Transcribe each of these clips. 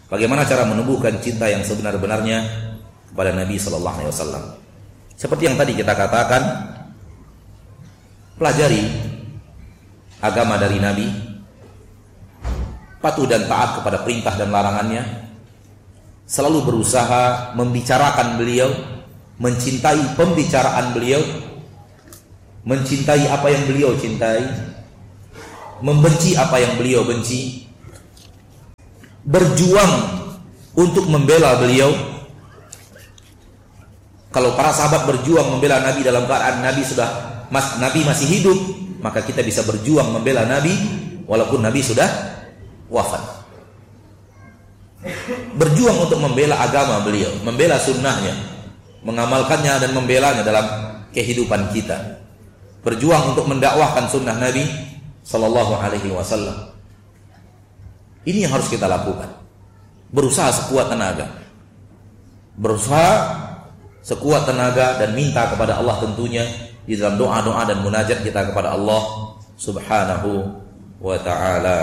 Bagaimana cara menumbuhkan cinta yang sebenar-benarnya kepada Nabi sallallahu alaihi wasallam? Seperti yang tadi kita katakan, pelajari agama dari Nabi, patuh dan taat kepada perintah dan larangannya, selalu berusaha membicarakan beliau, mencintai pembicaraan beliau, mencintai apa yang beliau cintai, membenci apa yang beliau benci, berjuang untuk membela beliau. Kalau para sahabat berjuang membela Nabi dalam keadaan Nabi masih hidup, maka kita bisa berjuang membela Nabi walaupun Nabi sudah wafat. Berjuang untuk membela agama beliau, membela sunnahnya, mengamalkannya dan membelanya dalam kehidupan kita. Berjuang untuk mendakwahkan sunnah Nabi sallallahu alaihi wasallam. Ini yang harus kita lakukan. Berusaha sekuat tenaga. Berusaha sekuat tenaga dan minta kepada Allah tentunya di dalam doa-doa dan munajat kita kepada Allah Subhanahu wa ta'ala.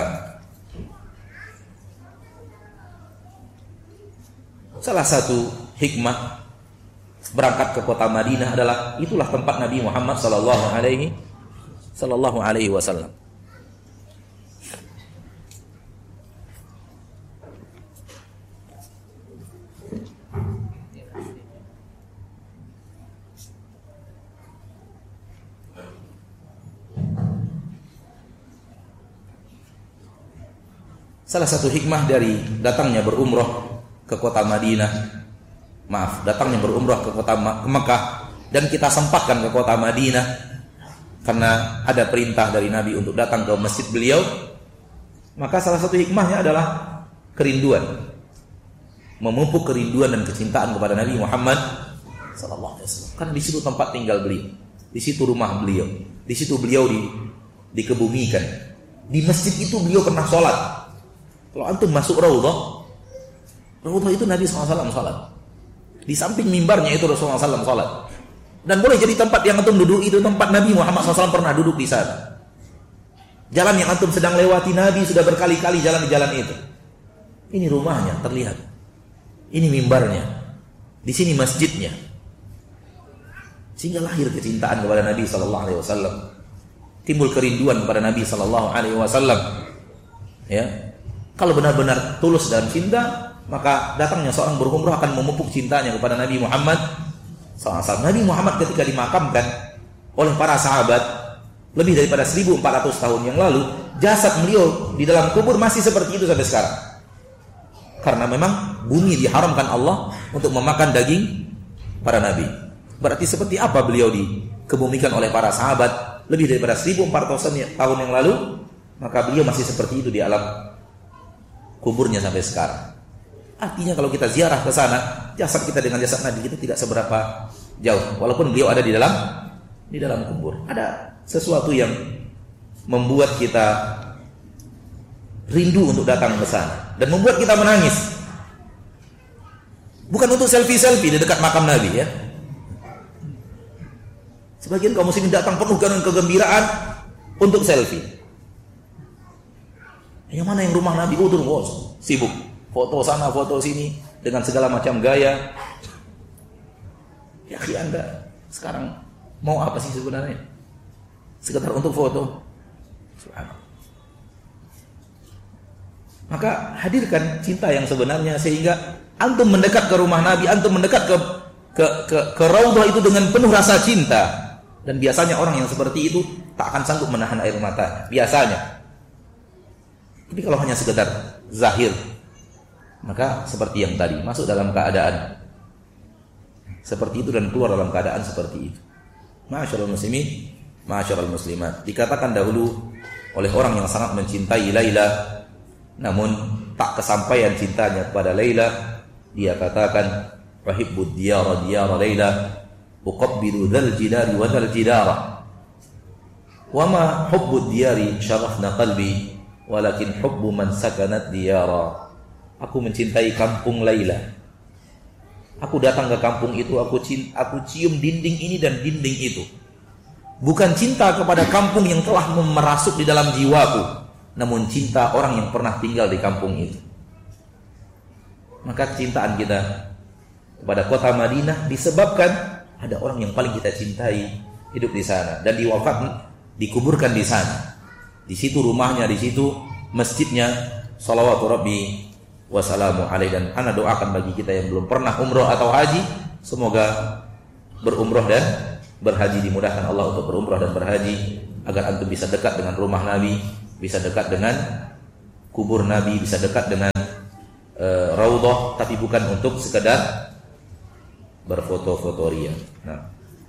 Salah satu hikmah berangkat ke kota Madinah adalah itulah tempat Nabi Muhammad sallallahu alaihi wasallam. Salah satu hikmah dari datangnya berumrah ke kota Madinah, datangnya berumrah ke kota Mekah dan kita sempatkan ke kota Madinah karena ada perintah dari Nabi untuk datang ke masjid beliau, maka salah satu hikmahnya adalah kerinduan, memupuk kerinduan dan kecintaan kepada Nabi Muhammad sallallahu alaihi wasallam. Karena di situ tempat tinggal beliau, di situ rumah beliau, di situ beliau dikebumikan. Di masjid itu beliau pernah sholat. Kalau antum masuk Raudhah itu Nabi SAW sholat. Di samping mimbarnya itu Rasulullah SAW sholat. Dan boleh jadi tempat yang antum duduk itu tempat Nabi Muhammad SAW pernah duduk di sana. Jalan yang antum sedang lewati, Nabi sudah berkali-kali jalan di jalan itu. Ini rumahnya terlihat. Ini mimbarnya. Di sini masjidnya. Sehingga lahir kecintaan kepada Nabi SAW. Timbul kerinduan kepada Nabi SAW. Ya. Kalau benar-benar tulus dalam cinta, maka datangnya seorang berumrah akan memupuk cintanya kepada Nabi Muhammad SAW. Nabi Muhammad ketika dimakamkan oleh para sahabat lebih daripada 1400 tahun yang lalu, jasad beliau di dalam kubur masih seperti itu sampai sekarang. Karena memang bumi diharamkan Allah untuk memakan daging para nabi. Berarti seperti apa beliau dikebumikan oleh para sahabat lebih daripada 1400 tahun yang lalu, maka beliau masih seperti itu di alam kuburnya sampai sekarang. Artinya kalau kita ziarah ke sana, jasad kita dengan jasad Nabi kita tidak seberapa jauh, walaupun beliau ada di dalam kubur. Ada sesuatu yang membuat kita rindu untuk datang ke sana dan membuat kita menangis. Bukan untuk selfie-selfie di dekat makam Nabi ya. Sebagian kaum muslimin datang penuh dengan kegembiraan untuk selfie. Yang mana yang rumah Nabi? Sibuk. Foto sana, foto sini dengan segala macam gaya. Ya, Anda sekarang mau apa sih sebenarnya? Sekedar untuk foto. Subhanallah. Maka hadirkan cinta yang sebenarnya sehingga antum mendekat ke rumah Nabi, antum mendekat ke Raudhah itu dengan penuh rasa cinta. Dan biasanya orang yang seperti itu tak akan sanggup menahan air mata. Biasanya. Tapi kalau hanya sekedar zahir, maka seperti yang tadi, masuk dalam keadaan seperti itu dan keluar dalam keadaan seperti itu. Ma'asyiral muslimin, ma'asyiral muslimat. Dikatakan dahulu oleh orang yang sangat mencintai Laila, namun tak kesampaian cintanya kepada Laila, dia katakan, "Wahibbud diyara diyara Laila, uqabbilu dzal jidari wa dzal jidara. Wa ma hubbud diyari syarafna qalbi." Walakin hubbu man sakanat diyara. Aku mencintai kampung Laila. Aku datang ke kampung itu, aku cium dinding ini dan dinding itu. Bukan cinta kepada kampung yang telah merasuk di dalam jiwaku, namun cinta orang yang pernah tinggal di kampung itu. Maka kecintaan kita kepada kota Madinah disebabkan ada orang yang paling kita cintai hidup di sana dan dikuburkan di sana. Di situ rumahnya, di situ masjidnya. Shalawatu Rabbi wassalamu alaihi. Dan ana doakan bagi kita yang belum pernah umroh atau haji, semoga berumroh dan berhaji, dimudahkan Allah untuk berumroh dan berhaji, agar antum bisa dekat dengan rumah Nabi, bisa dekat dengan kubur Nabi, bisa dekat dengan raudhah, tapi bukan untuk sekedar berfoto-foto ria. Nah,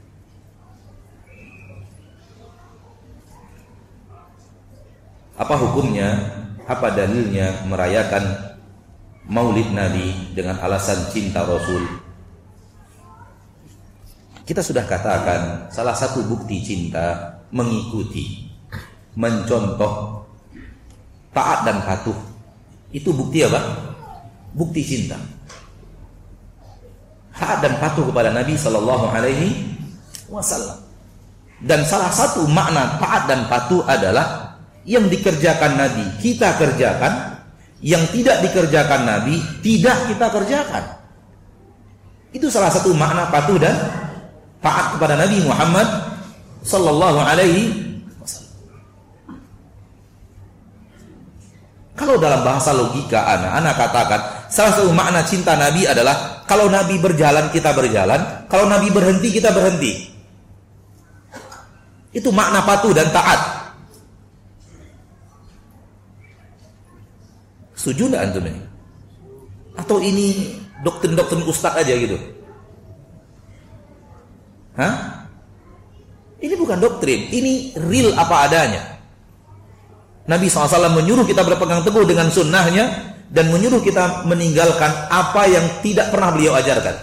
apa hukumnya, apa dalilnya merayakan Maulid Nabi dengan alasan cinta Rasul? Kita sudah katakan salah satu bukti cinta mengikuti, mencontoh, taat dan patuh. Itu bukti apa? Bukti cinta. Taat dan patuh kepada Nabi sallallahu alaihi wasallam. Dan salah satu makna taat dan patuh adalah yang dikerjakan Nabi kita kerjakan, yang tidak dikerjakan Nabi tidak kita kerjakan. Itu salah satu makna patuh dan taat kepada Nabi Muhammad sallallahu alaihi wasallam. Kalau dalam bahasa logika anak katakan salah satu makna cinta Nabi adalah kalau Nabi berjalan kita berjalan, kalau Nabi berhenti kita berhenti. Itu makna patuh dan taat. Setuju enggak antum ini? Atau ini doktrin-doktrin ustaz aja gitu? Hah? Ini bukan doktrin, ini real apa adanya. Nabi SAW menyuruh kita berpegang teguh dengan sunnahnya dan menyuruh kita meninggalkan apa yang tidak pernah beliau ajarkan.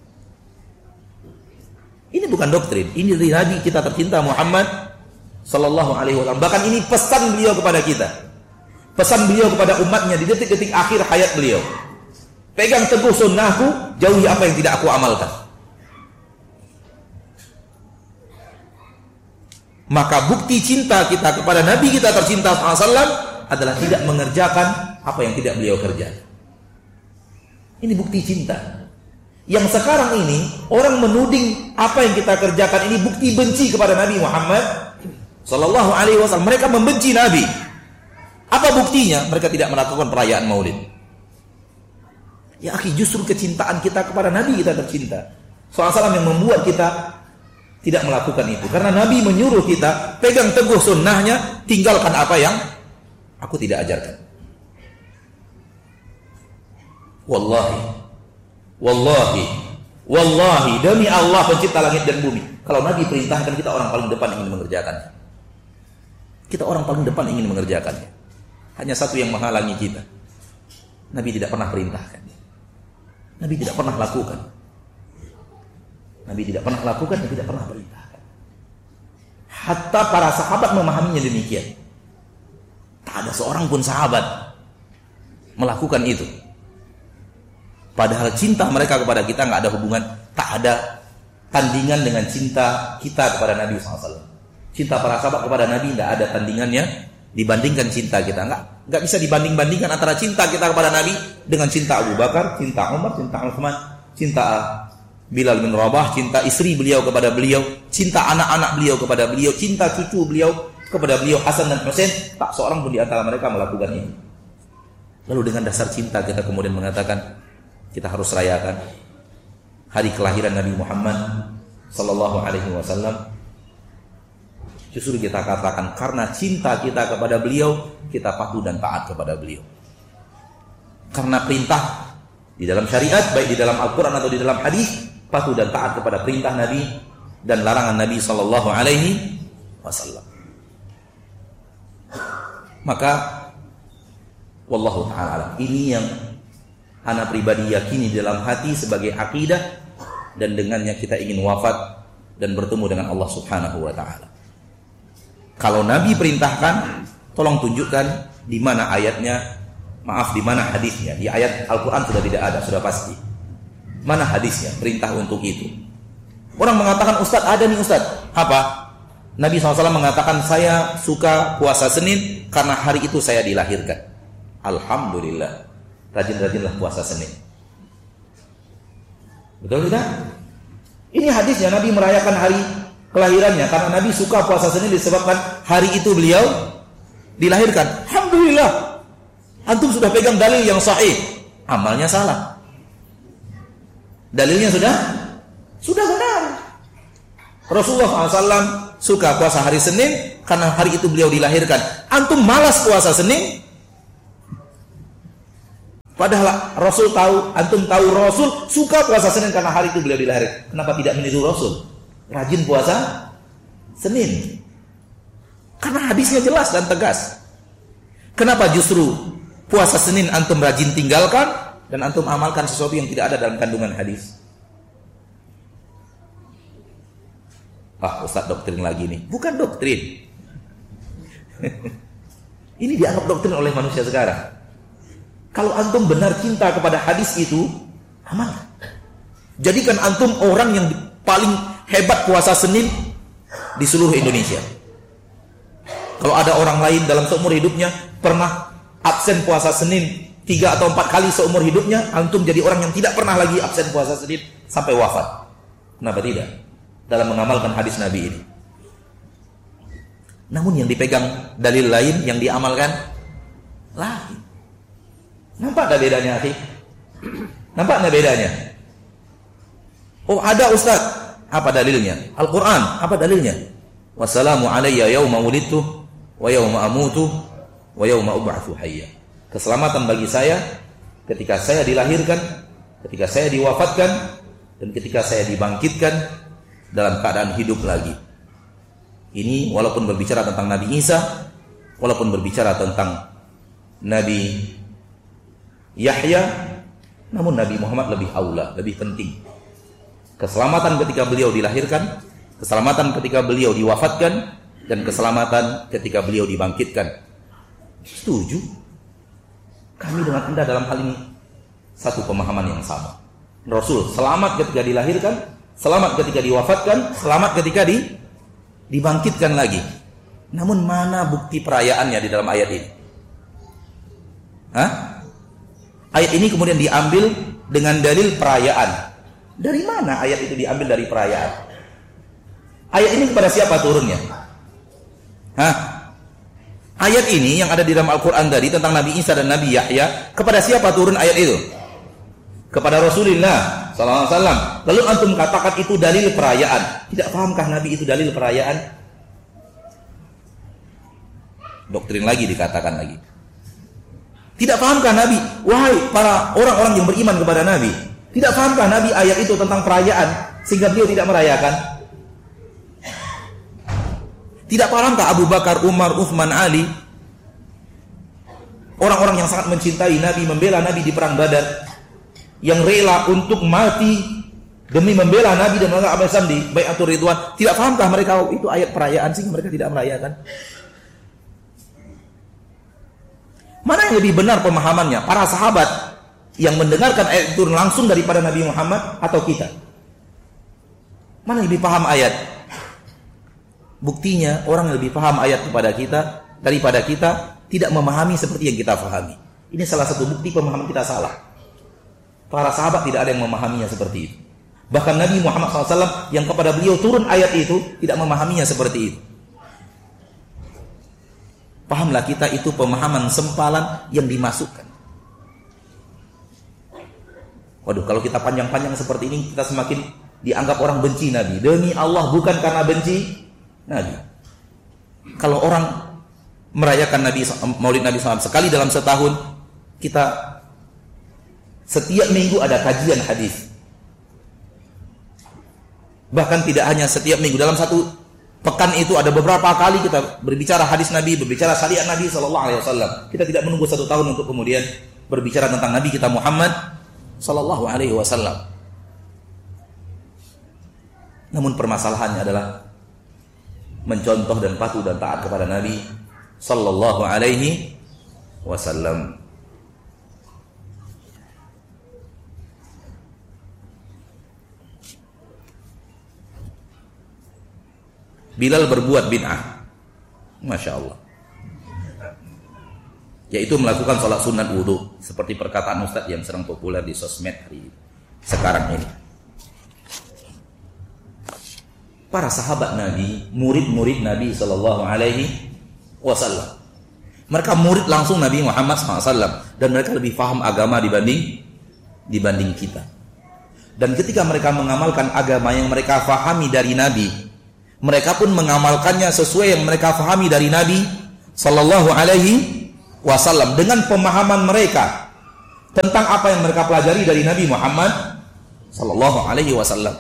Ini bukan doktrin, ini dari Nabi kita tercinta Muhammad sallallahu alaihi wasallam. Bahkan ini pesan beliau kepada kita. Pesan beliau kepada umatnya di detik-detik akhir hayat beliau. Pegang teguh sunnahku, jauhi apa yang tidak aku amalkan. Maka bukti cinta kita kepada Nabi kita tercinta SAW adalah tidak mengerjakan apa yang tidak beliau kerjakan. Ini bukti cinta. Yang sekarang ini orang menuding apa yang kita kerjakan ini bukti benci kepada Nabi Muhammad sallallahu alaihi wasallam. Mereka membenci Nabi. Apa buktinya? Mereka tidak melakukan perayaan Maulid. Ya akhi, justru kecintaan kita kepada Nabi kita tercinta SAW yang membuat kita tidak melakukan itu. Karena Nabi menyuruh kita pegang teguh sunnahnya, tinggalkan apa yang aku tidak ajarkan. Wallahi demi Allah pencipta langit dan bumi, kalau Nabi perintahkan, kita orang paling depan ingin mengerjakannya. Kita orang paling depan ingin mengerjakannya. Hanya satu yang menghalangi kita. Nabi tidak pernah perintahkan. Nabi tidak pernah lakukan. Nabi tidak pernah lakukan dan tidak pernah perintahkan. Hatta para sahabat memahaminya demikian. Tak ada seorang pun sahabat melakukan itu. Padahal cinta mereka kepada kita nggak ada hubungan, tak ada tandingan dengan cinta kita kepada Nabi SAW. Cinta para sahabat kepada Nabi nggak ada tandingannya dibandingkan cinta kita. Nggak bisa dibanding-bandingkan antara cinta kita kepada Nabi dengan cinta Abu Bakar, cinta Umar, cinta Utsman, cinta Bilal bin Rabah, cinta istri beliau kepada beliau, cinta anak-anak beliau kepada beliau, cinta cucu beliau kepada beliau Hasan dan Husain. Tak seorang pun di antara mereka melakukan ini. Lalu dengan dasar cinta kita kemudian mengatakan kita harus rayakan hari kelahiran Nabi Muhammad sallallahu alaihi wasallam. Justru kita katakan karena cinta kita kepada beliau, kita patuh dan taat kepada beliau. Karena perintah di dalam syariat, baik di dalam Al-Quran atau di dalam hadis, patuh dan taat kepada perintah Nabi dan larangan Nabi sallallahu alaihi wasallam. Maka wallahu ta'ala, ini yang ana pribadi yakini dalam hati sebagai akidah, dan dengannya kita ingin wafat dan bertemu dengan Allah Subhanahu wa taala. Kalau Nabi perintahkan, tolong tunjukkan di mana ayatnya, di mana hadisnya. Di ayat Al-Quran sudah tidak ada, sudah pasti. Mana hadisnya, perintah untuk itu? Orang mengatakan, Ustaz, ada nih Ustaz. Apa? Nabi SAW mengatakan, saya suka puasa Senin karena hari itu saya dilahirkan. Alhamdulillah, rajin-rajinlah puasa Senin. Betul tidak? Ini hadisnya Nabi merayakan hari kelahirannya karena Nabi suka puasa Senin disebabkan hari itu beliau dilahirkan. Alhamdulillah. Antum sudah pegang dalil yang sahih, amalnya salah. Dalilnya sudah benar. Rasulullah SAW suka puasa hari Senin karena hari itu beliau dilahirkan. Antum malas puasa Senin, padahal Rasul tahu, antum tahu Rasul suka puasa Senin karena hari itu beliau dilahirkan. Kenapa tidak meniru Rasul? Rajin puasa Senin. Karena hadisnya jelas dan tegas. Kenapa justru puasa Senin antum rajin tinggalkan dan antum amalkan sesuatu yang tidak ada dalam kandungan hadis? Ustaz doktrin lagi nih. Bukan doktrin. Ini dianggap doktrin oleh manusia sekarang. Kalau antum benar cinta kepada hadis itu, amal. Jadikan antum orang yang paling hebat puasa Senin di seluruh Indonesia. Kalau ada orang lain dalam seumur hidupnya pernah absen puasa Senin 3 atau 4 kali seumur hidupnya, antum jadi orang yang tidak pernah lagi absen puasa Senin sampai wafat. Kenapa tidak? Dalam mengamalkan hadis Nabi ini. Namun yang dipegang dalil lain, yang diamalkan lain. Nampak tak bedanya, akhi? Nampak tak bedanya? Oh, ada Ustaz. Apa dalilnya? Al-Quran. Apa dalilnya? Wassalamu alayya yawma wulidtu wa yawma amutu wa yawma ub'atsu hayya. Keselamatan bagi saya ketika saya dilahirkan, ketika saya diwafatkan, dan ketika saya dibangkitkan dalam keadaan hidup lagi. Ini walaupun berbicara tentang Nabi Isa, walaupun berbicara tentang Nabi Yahya, namun Nabi Muhammad lebih aula, lebih penting. Keselamatan ketika beliau dilahirkan, keselamatan ketika beliau diwafatkan, dan keselamatan ketika beliau dibangkitkan. Setuju? Kami dengan Anda dalam hal ini satu pemahaman yang sama. Rasul selamat ketika dilahirkan, selamat ketika diwafatkan, selamat ketika dibangkitkan lagi. Namun mana bukti perayaannya di dalam ayat ini? Ayat ini kemudian diambil dengan dalil perayaan. Dari mana ayat itu diambil dari perayaan? Ayat ini kepada siapa turunnya? Ayat ini yang ada di dalam Al-Quran tadi tentang Nabi Isa dan Nabi Yahya, kepada siapa turun ayat itu? Kepada Rasulullah SAW. Lalu antum katakan itu dalil perayaan. Tidak pahamkah Nabi itu dalil perayaan? Doktrin lagi dikatakan lagi. Tidak pahamkah Nabi? Wahai para orang-orang yang beriman kepada Nabi, tidak pahamkah Nabi ayat itu tentang perayaan sehingga beliau tidak merayakan? Tidak pahamkah Abu Bakar, Umar, Uthman, Ali, orang-orang yang sangat mencintai Nabi, membela Nabi di perang Badar, yang rela untuk mati demi membela Nabi dan melanggar Abu Islam di Bai'atul Ridwan, tidak pahamkah mereka itu ayat perayaan sehingga mereka tidak merayakan? Mana yang lebih benar pemahamannya? Para sahabat yang mendengarkan ayat itu langsung daripada Nabi Muhammad atau kita? Mana yang lebih paham ayat? Buktinya orang yang lebih paham ayat kepada kita daripada kita tidak memahami seperti yang kita pahami. Ini salah satu bukti pemahaman kita salah. Para sahabat tidak ada yang memahaminya seperti itu. Bahkan Nabi Muhammad SAW yang kepada beliau turun ayat itu tidak memahaminya seperti itu. Pahamlah kita itu pemahaman sempalan yang dimasukkan. Waduh, kalau kita panjang-panjang seperti ini, kita semakin dianggap orang benci Nabi. Demi Allah, bukan karena benci Nabi. Kalau orang merayakan Maulid Nabi SAW sekali dalam setahun, kita setiap minggu ada kajian hadis. Bahkan tidak hanya setiap minggu, dalam satu pekan itu ada beberapa kali kita berbicara hadis Nabi, berbicara syariat Nabi SAW. Kita tidak menunggu 1 tahun untuk kemudian berbicara tentang Nabi kita Muhammad SAW. Namun permasalahannya adalah mencontoh dan patuh dan taat kepada Nabi SAW. Bilal berbuat bid'ah, Masya Allah, yaitu melakukan sholat sunat wudhu, seperti perkataan Ustadz yang sedang populer di sosmed hari sekarang ini. para sahabat Nabi, murid-murid Nabi sallallahu alaihi wasallam. Mereka murid langsung Nabi Muhammad SAW, dan mereka lebih paham agama dibanding kita. Dan ketika mereka mengamalkan agama yang mereka fahami dari Nabi, mereka pun mengamalkannya sesuai yang mereka fahami dari Nabi sallallahu alaihi wasallam dengan pemahaman mereka tentang apa yang mereka pelajari dari Nabi Muhammad sallallahu alaihi wasallam.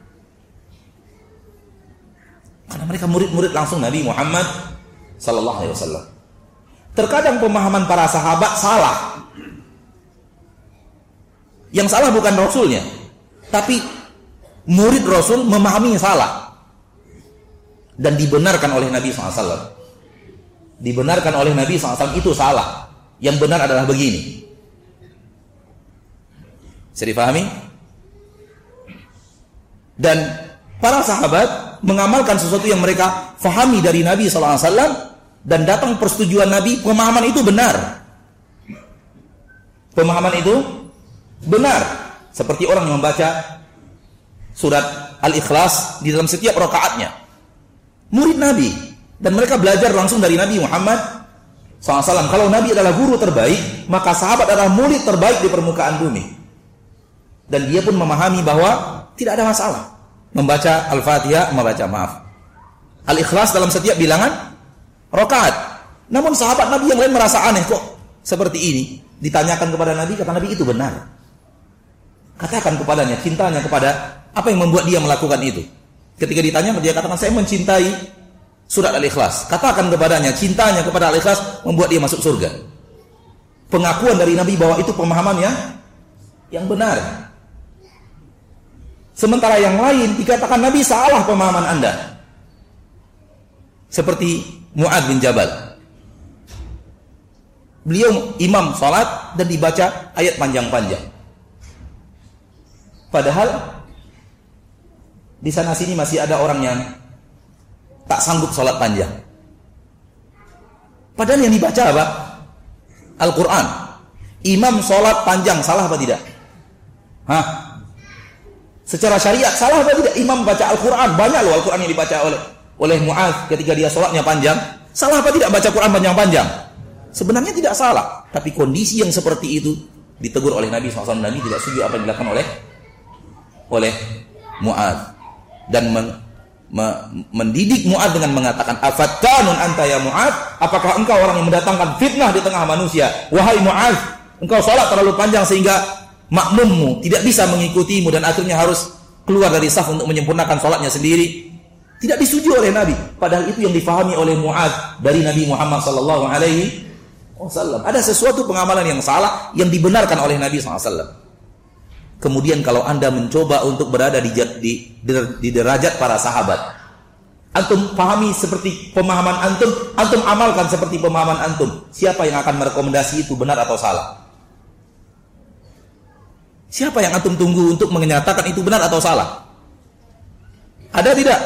Karena mereka murid-murid langsung Nabi Muhammad sallallahu alaihi wasallam. Terkadang pemahaman para sahabat salah. Yang salah bukan Rasulnya, tapi murid Rasul memahami salah. Dan dibenarkan oleh Nabi SAW. Dibenarkan oleh Nabi SAW itu salah. Yang benar adalah begini. Bisa dipahami? Dan para sahabat mengamalkan sesuatu yang mereka fahami dari Nabi SAW, dan datang persetujuan Nabi, pemahaman itu benar. Pemahaman itu benar. Seperti orang yang membaca surat Al-Ikhlas di dalam setiap rakaatnya. Murid Nabi, dan mereka belajar langsung dari Nabi Muhammad SAW. Kalau Nabi adalah guru terbaik, maka sahabat adalah murid terbaik di permukaan bumi. Dan dia pun memahami bahwa tidak ada masalah membaca Al-Fatihah, membaca Al-Ikhlas dalam setiap bilangan rakaat. Namun sahabat Nabi yang lain merasa aneh, kok seperti ini. Ditanyakan kepada Nabi, kata Nabi itu benar. Katakan kepadanya cintanya kepada apa yang membuat dia melakukan itu. Ketika ditanya, dia katakan saya mencintai surat Al-Ikhlas. Katakan kepadanya cintanya kepada Al-Ikhlas membuat dia masuk surga. Pengakuan dari Nabi bahwa itu pemahaman yang benar. Sementara yang lain dikatakan Nabi salah pemahaman Anda. Seperti Mu'adz bin Jabal. Beliau imam salat dan dibaca ayat panjang-panjang. Padahal di sana sini masih ada orang yang tak sanggup salat panjang. Padahal yang dibaca apa? Al-Quran. Imam salat panjang, salah apa tidak? Secara syariat salah apa tidak? Imam baca Al-Quran. Banyak loh Al-Quran yang dibaca oleh Mu'adz ketika dia sholatnya panjang. Salah apa tidak baca Quran panjang-panjang? Sebenarnya tidak salah, tapi kondisi yang seperti itu ditegur oleh Nabi SAW. Nabi tidak setuju apa yang dilakukan oleh Mu'adz, dan mendidik Mu'adz dengan mengatakan, afattanun anta ya Mu'adz, apakah engkau orang yang mendatangkan fitnah di tengah manusia? Wahai Mu'adz, engkau sholat terlalu panjang sehingga makmummu tidak bisa mengikutimu dan akhirnya harus keluar dari saf untuk menyempurnakan sholatnya sendiri. Tidak disetujui oleh Nabi. Padahal itu yang difahami oleh Mu'adz dari Nabi Muhammad sallallahu alaihi wasallam. Ada sesuatu pengamalan yang salah yang dibenarkan oleh Nabi SAW. Kemudian kalau Anda mencoba untuk berada di derajat para sahabat, antum pahami seperti pemahaman antum amalkan seperti pemahaman antum. Siapa yang akan merekomendasi itu benar atau salah? Siapa yang antum tunggu untuk menyatakan itu benar atau salah? Ada tidak?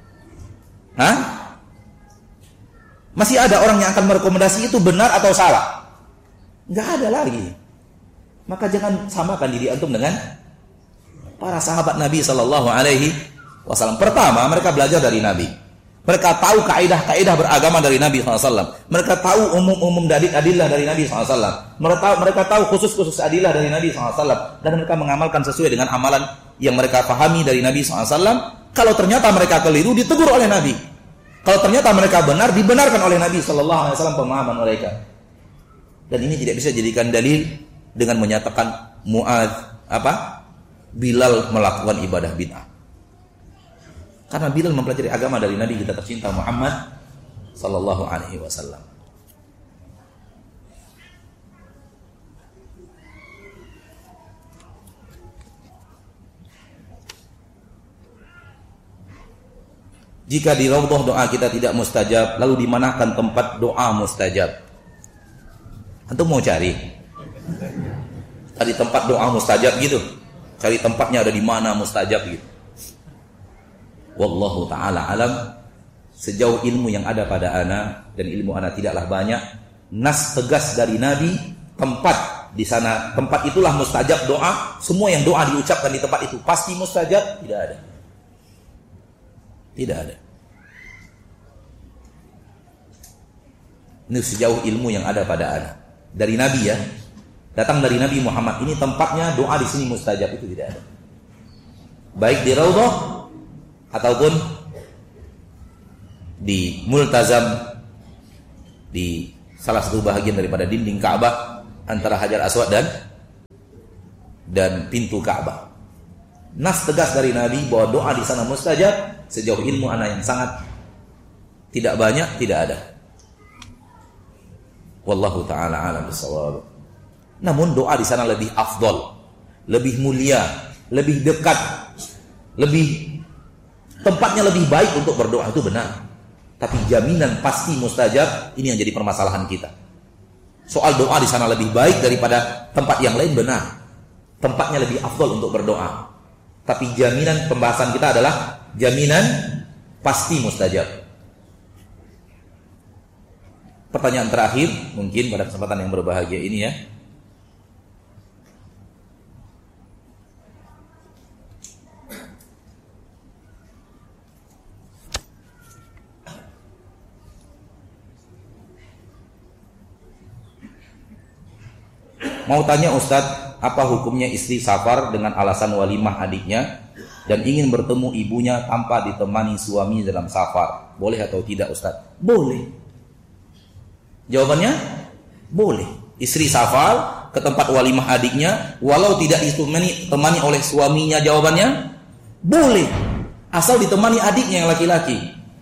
Masih ada orang yang akan merekomendasi itu benar atau salah? Enggak ada lagi. Maka jangan samakan diri antum dengan para sahabat Nabi sallallahu alaihi wasallam. Pertama, mereka belajar dari Nabi. Mereka tahu kaidah-kaidah beragama dari Nabi SAW. Mereka tahu umum-umum adillah dari Nabi SAW. Mereka tahu khusus-khusus adillah dari Nabi SAW. Dan mereka mengamalkan sesuai dengan amalan yang mereka pahami dari Nabi SAW. Kalau ternyata mereka keliru, ditegur oleh Nabi. Kalau ternyata mereka benar, dibenarkan oleh Nabi SAW pemahaman mereka. Dan ini tidak bisa dijadikan dalil dengan menyatakan Bilal melakukan ibadah bid'ah. Karena Bilal mempelajari agama dari Nabi kita tercinta Muhammad sallallahu alaihi wasallam. Jika di raudhah doa kita tidak mustajab, lalu dimanakah tempat doa mustajab? Antum mau cari? Tadi tempat doa mustajab gitu. Cari tempatnya ada di mana mustajab gitu. Wallahu ta'ala alam. Sejauh ilmu yang ada pada ana, dan ilmu ana tidaklah banyak, nas tegas dari Nabi, tempat di sana, tempat itulah mustajab doa. Semua yang doa diucapkan di tempat itu pasti mustajab, tidak ada. Tidak ada. Ini sejauh ilmu yang ada pada ana. Dari Nabi ya. Datang dari Nabi Muhammad. Ini tempatnya doa di sini mustajab, itu tidak ada. Baik di Raudhah ataupun di multazam, di salah satu bahagian daripada dinding Ka'bah antara Hajar Aswad dan pintu Ka'bah. Nas tegas dari Nabi bahwa doa di sana mustajab. Sejauh ilmu ana yang sangat tidak banyak, tidak ada. Wallahu ta'ala a'lam bissawab. Namun doa di sana lebih afdol, lebih mulia, lebih dekat, tempatnya lebih baik untuk berdoa, itu benar. Tapi jaminan pasti mustajab, ini yang jadi permasalahan kita. Soal doa di sana lebih baik daripada tempat yang lain, benar. Tempatnya lebih afdol untuk berdoa. Tapi jaminan pembahasan kita adalah jaminan pasti mustajab. Pertanyaan terakhir mungkin pada kesempatan yang berbahagia ini ya. Mau tanya Ustadz, apa hukumnya istri safar dengan alasan walimah adiknya dan ingin bertemu ibunya tanpa ditemani suami dalam safar? Boleh atau tidak Ustadz? Boleh. Jawabannya, boleh. Istri safar ke tempat walimah adiknya, walau tidak ditemani oleh suaminya, jawabannya, boleh. Asal ditemani adiknya yang laki-laki.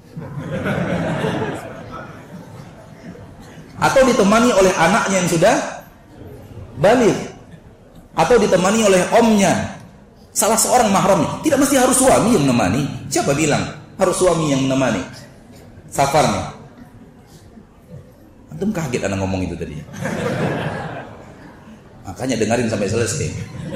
Atau ditemani oleh anaknya yang sudah baligh, atau ditemani oleh omnya, salah seorang mahramnya. Tidak mesti harus suami yang menemani. Siapa bilang harus suami yang menemani safarnya? Antum kaget anak ngomong itu tadi. Makanya dengerin sampai selesai.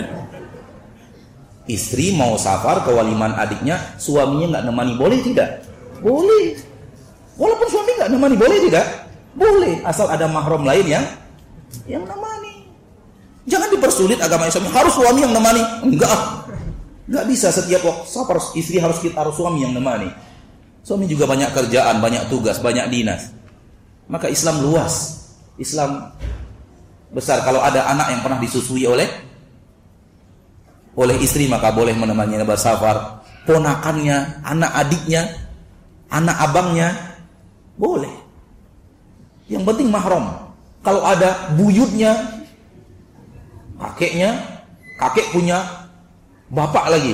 Istri mau safar ke waliman adiknya, suaminya nggak nemani, boleh tidak? Boleh. Walaupun suami nggak nemani, boleh tidak? Boleh, asal ada mahram lain yang nemani. Jangan dipersulit agama Islam. Harus suami yang nemani. Enggak bisa setiap waktu safar istri harus suami yang nemani. Suami juga banyak kerjaan, banyak tugas, banyak dinas. Maka Islam luas. Islam besar. Kalau ada anak yang pernah disusui oleh istri, maka boleh menemaninya bersafar. Ponakannya, anak adiknya, anak abangnya, boleh. Yang penting mahram. Kalau ada buyutnya, kakek punya bapak lagi.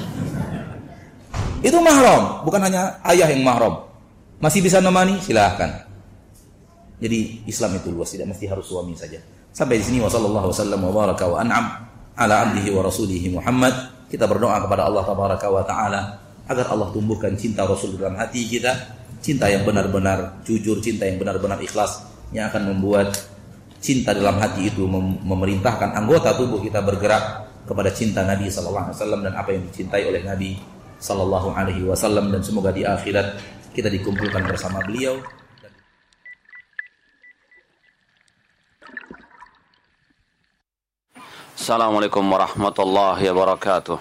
Itu mahram, bukan hanya ayah yang mahram. Masih bisa nemani, silahkan. Jadi Islam itu luas, tidak mesti harus suami saja. Sampai di sini wasallallahu wasallam wa baraka wa an'am ala abdihi wa rasulihi Muhammad. Kita berdoa kepada Allah tabaraka wa taala agar Allah tumbuhkan cinta Rasul dalam hati kita, cinta yang benar-benar jujur, cinta yang benar-benar ikhlas, yang akan membuat cinta dalam hati itu memerintahkan anggota tubuh kita bergerak kepada cinta Nabi sallallahu alaihi wasallam dan apa yang dicintai oleh Nabi sallallahu alaihi wasallam, dan semoga di akhirat kita dikumpulkan bersama beliau. Assalamualaikum warahmatullahi wabarakatuh.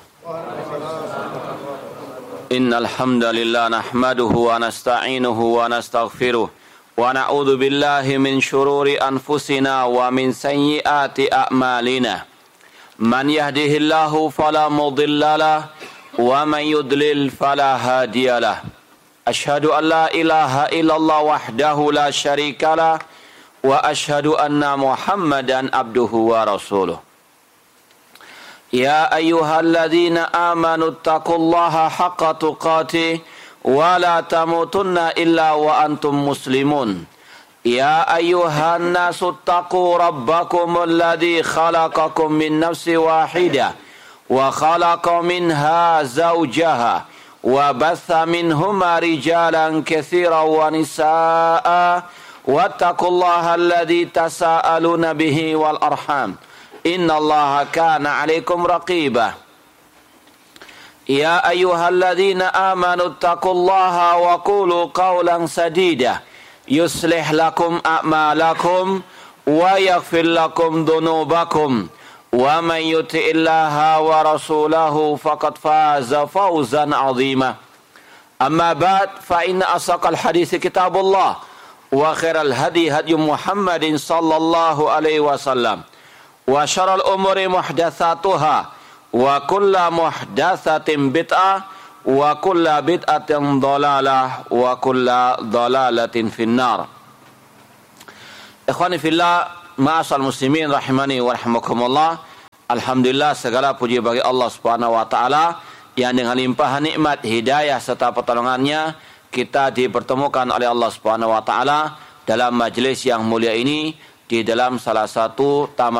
Innal hamdalillah nahmaduhu wa nasta'inuhu wa nastaghfiruh. Wa na'udzu billahi min syururi anfusina wa min sayyiati a'malina. Man yahdihillahu fala mudhillalah wa man yudlil fala hadiyalah. Asyhadu an la ilaha illallah wahdahu la syarikalah wa asyhadu anna Muhammadan abduhu wa rasuluh. Ya ayyuhalladzina amanu taqullaha haqqa tuqatih wa la tamutunna illa wa antum muslimun. Ya ayyuhan nasu taqu rabbakum alladzi khalaqakum min nafsin wahidah wa khalaqa minha zawjaha wa batha minhuma rijalan katsiran wa nisaa'a wattaqullaha alladzi tasaaluna bihi wal arham. Innallaha kana 'alaikum raqibah. Ya ayyuhalladzina amanu taqullaha wa qulu qawlan sadida yuslih lakum a'malakum wa yaghfir lakum dhunubakum wa man yuti'illaha wa rasulahu faqad faza fawzan 'azima. أما بعد فإن أصدق الحديث كتاب الله وخير الهدي هدي محمد صلى الله عليه وسلم وشر الأمور محدثاتها وكل محدثة بدعة وكل بدعة ضلالة وكل ضلالة في النار. Ikhwani fillah, ma'asal muslimin rahimani wa rahimakumullah. Alhamdulillah, segala puji bagi Allah Subhanahu wa taala yang dengan limpahan nikmat, hidayah serta pertolongannya kita dipertemukan oleh Allah Subhanahu wa taala dalam majelis yang mulia ini di dalam salah satu taman